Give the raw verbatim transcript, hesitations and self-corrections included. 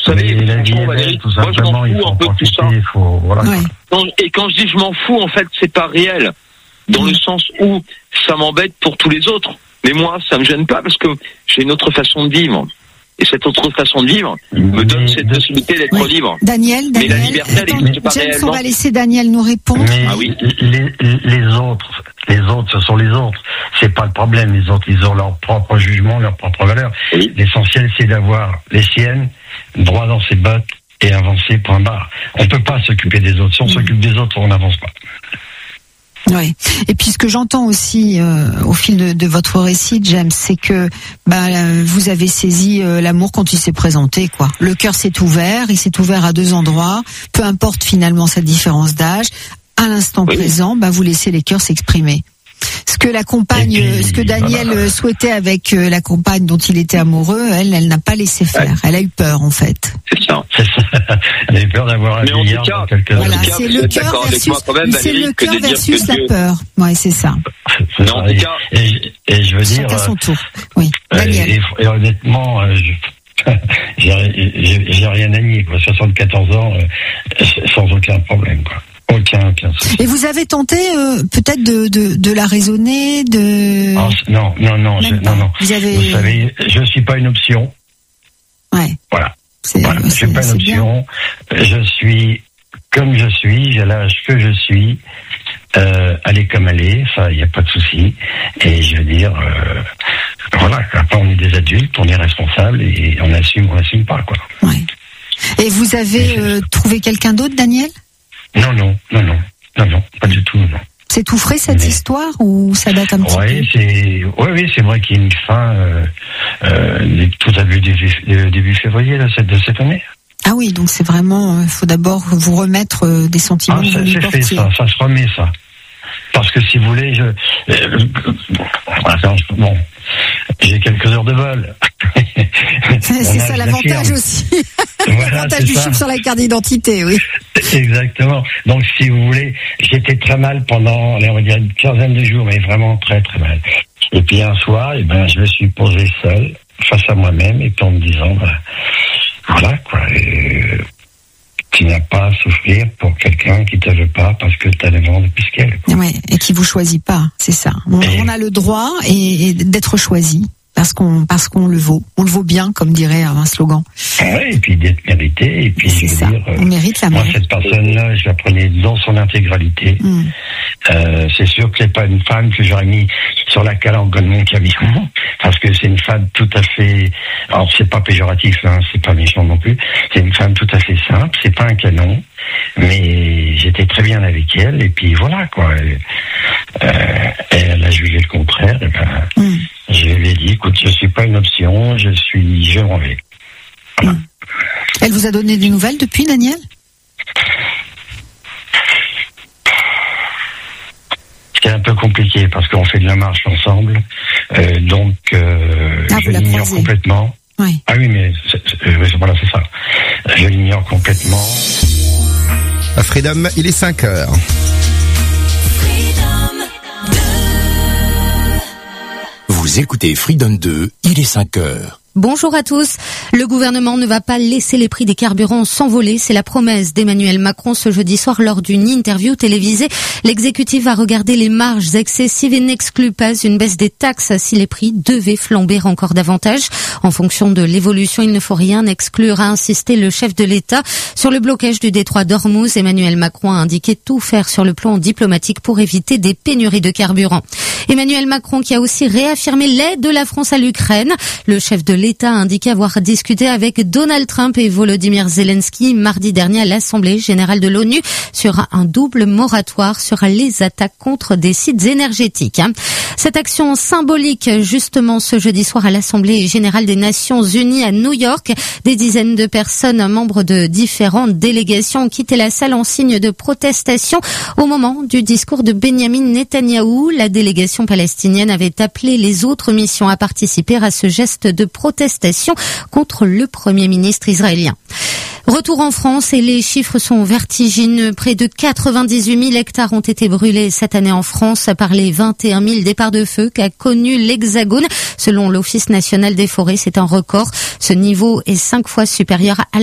savez, la vie est belle, tout simplement, moi, je m'en fous un peu de tout ça. Faut, voilà. Ouais. Et quand je dis je m'en fous, en fait, c'est pas réel. Dans mmh. le sens où ça m'embête pour tous les autres. Mais moi, ça me gêne pas parce que j'ai une autre façon de vivre. Et cette autre façon de vivre me donne cette possibilité d'être oui. libre. Daniel, Daniel, mais la liberté, elle n'existe pas James, réellement. On va laisser Daniel nous répondre. Mais ah oui. les, les autres, les autres, ce sont les autres. C'est pas le problème. Les autres, ils ont leur propre jugement, leur propre valeur. Oui. L'essentiel, c'est d'avoir les siennes, droit dans ses bottes et avancer, point barre. On peut pas s'occuper des autres. Si on mmh. s'occupe des autres, on n'avance pas. Oui. Et puis ce que j'entends aussi euh, au fil de, de votre récit, James, c'est que bah, vous avez saisi euh, l'amour quand il s'est présenté, quoi. Le cœur s'est ouvert, il s'est ouvert à deux endroits. Peu importe finalement cette différence d'âge. À l'instant oui. présent, bah, vous laissez les cœurs s'exprimer. Ce que la compagne, puis, ce que Daniel voilà. souhaitait avec la compagne dont il était amoureux, elle, elle n'a pas laissé faire. Ouais. Elle a eu peur, en fait. C'est ça. C'est ça. Elle a eu peur d'avoir un vieillard dans quelques années. Voilà, c'est le cœur versus, même, c'est le cœur versus la peur. Ouais, c'est ça. C'est ça. Et, et, et je veux dire. À son tour. Oui. Daniel. Et, et honnêtement, je, j'ai, j'ai, j'ai rien à nier, quoi. soixante-quatorze ans, euh, sans aucun problème, quoi. Aucun, aucun souci. Et vous avez tenté euh, peut-être de, de, de la raisonner, de... Oh, non, non, non, je, non, non. Vous, avez... vous savez, je suis pas une option. Ouais. Voilà. C'est, voilà. Je suis pas une option. Bien. Je suis comme je suis, j'ai l'âge que je suis. Euh, elle est comme elle est, ça, il n'y a pas de souci. Et je veux dire, euh, voilà, après on est des adultes, on est responsables et on assume, on assume pas, quoi. Ouais. Et vous avez euh, trouvé quelqu'un d'autre, Daniel ? Non, non, non, non, non, non, pas du tout, non. C'est tout frais cette Mais... histoire ou ça date un petit ouais, peu c'est... Oui, oui, c'est vrai qu'il y a une fin euh, euh, tout à début, début, début février là, de cette année. Ah oui, donc c'est vraiment, il euh, faut d'abord vous remettre euh, des sentiments ah, que ça, vous lui c'est portiez. fait, ça, ça se remet, ça. Parce que si vous voulez, je... Euh, attends, bon, j'ai quelques heures de vol. C'est, c'est ça l'avantage aussi. Voilà, l'avantage du chip sur la carte d'identité, oui. Exactement. Donc, si vous voulez, j'étais très mal pendant, allez, on va dire, une quinzaine de jours, mais vraiment très, très mal. Et puis, un soir, eh ben, je me suis posé seul, face à moi-même, et puis en me disant, ben, voilà, quoi, euh, tu n'as pas à souffrir pour quelqu'un qui te veut pas parce que tu as le vent de pisquelle. Ouais, et qui vous choisit pas, c'est ça. On, et... on a le droit et, et d'être choisi. Parce qu'on, parce qu'on le vaut. On le vaut bien, comme dirait un slogan. Oui, et puis d'être mérité. Et puis, c'est je veux ça. dire, on mérite la moi, mort. cette personne-là, je la prenais dans son intégralité. Mm. Euh, c'est sûr que c'est pas une femme que j'aurais mis sur la calanque de mon camion. Parce que c'est une femme tout à fait, alors c'est pas péjoratif, hein, c'est pas méchant non plus. C'est une femme tout à fait simple. C'est pas un canon. Mais j'étais très bien avec elle. Et puis voilà, quoi. Et, euh, elle a jugé le contraire. Et ben, mm. je lui ai dit, écoute, je suis pas une option, je suis, je m'en vais. Voilà. Mm. Elle vous a donné des nouvelles depuis, Daniel ? C'est un peu compliqué parce qu'on fait de la marche ensemble, euh, donc euh, ah, je l'ignore complètement. Oui. Ah oui, mais c'est, c'est, voilà, c'est ça. Je l'ignore complètement. Freedom, il est cinq heures. Vous écoutez Freedom deux, il est cinq heures. Bonjour à tous. Le gouvernement ne va pas laisser les prix des carburants s'envoler. C'est la promesse d'Emmanuel Macron ce jeudi soir lors d'une interview télévisée. L'exécutif va regarder les marges excessives et n'exclut pas une baisse des taxes si les prix devaient flamber encore davantage. En fonction de l'évolution, il ne faut rien exclure, a insisté le chef de l'État. Sur le blocage du détroit d'Ormuz, Emmanuel Macron a indiqué tout faire sur le plan diplomatique pour éviter des pénuries de carburant. Emmanuel Macron qui a aussi réaffirmé l'aide de la France à l'Ukraine. Le chef de l'État a indiqué avoir discuté avec Donald Trump et Volodymyr Zelensky mardi dernier à l'Assemblée générale de l'ONU sur un double moratoire sur les attaques contre des sites énergétiques. Cette action symbolique, justement, ce jeudi soir à l'Assemblée générale des Nations Unies à New York, des dizaines de personnes, membres de différentes délégations, ont quitté la salle en signe de protestation au moment du discours de Benyamin Netanyahou. La délégation palestinienne avait appelé les autres missions à participer à ce geste de protestation contre le Premier ministre israélien. Retour en France et les chiffres sont vertigineux. Près de quatre-vingt-dix-huit mille hectares ont été brûlés cette année en France par les vingt et un mille départs de feu qu'a connu l'Hexagone. Selon l'Office national des forêts, c'est un record. Ce niveau est cinq fois supérieur à